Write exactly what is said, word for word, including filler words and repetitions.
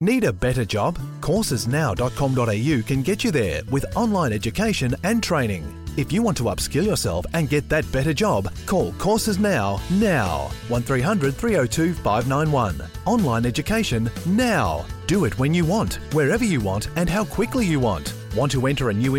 Need a better job? courses now dot com dot a u can get you there with online education and training. If you want to upskill yourself and get that better job, call Courses Now, now. one three hundred, three oh two, five nine one. Online education now. Do it when you want, wherever you want, and how quickly you want. Want to enter a new